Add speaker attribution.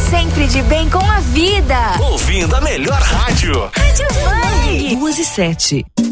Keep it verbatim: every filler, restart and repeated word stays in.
Speaker 1: sempre de bem com a vida.
Speaker 2: Ouvindo a melhor rádio.
Speaker 1: Rádio Bang.
Speaker 3: Duas e sete.